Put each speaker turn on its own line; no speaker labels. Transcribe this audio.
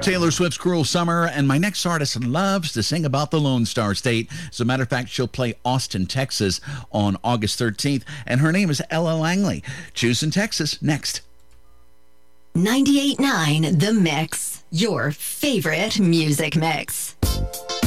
Taylor Swift's Cruel Summer, and my next artist loves to sing about the Lone Star State. As a matter of fact, she'll play Austin, Texas on August 13th, and her name is Ella Langley. Choosing Texas next.
98.9 The Mix, your favorite music mix.